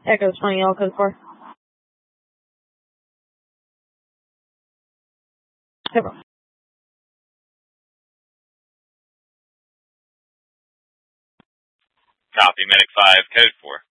Echo 20, Yellow code 4. Over. Copy, Medic 5, code 4.